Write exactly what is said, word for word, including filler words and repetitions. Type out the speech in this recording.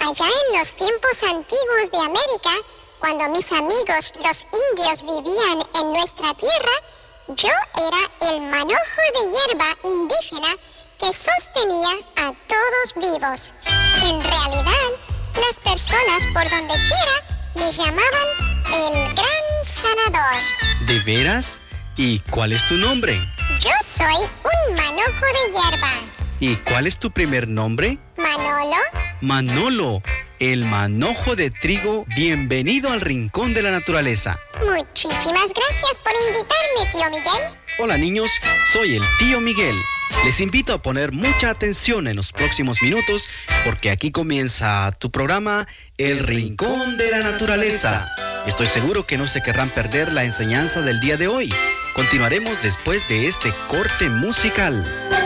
allá en los tiempos antiguos de América, cuando mis amigos los indios vivían en nuestra tierra, yo era el manojo de hierba indígena que sostenía a todos vivos. En realidad, las personas por donde quiera me llamaban el Gran Sanador. ¿De veras? ¿Y cuál es tu nombre? Yo soy un manojo de hierba. ¿Y cuál es tu primer nombre? Manolo. Manolo, el manojo de trigo. Bienvenido al Rincón de la Naturaleza. Muchísimas gracias por invitarme, tío Miguel. Hola niños, soy el tío Miguel. Les invito a poner mucha atención en los próximos minutos porque aquí comienza tu programa El Rincón de la Naturaleza. Estoy seguro que no se querrán perder la enseñanza del día de hoy. Continuaremos después de este corte musical.